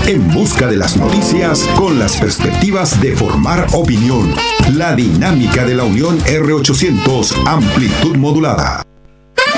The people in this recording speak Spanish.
en busca de las noticias con las perspectivas de formar opinión. La dinámica de la Unión R800, amplitud modulada.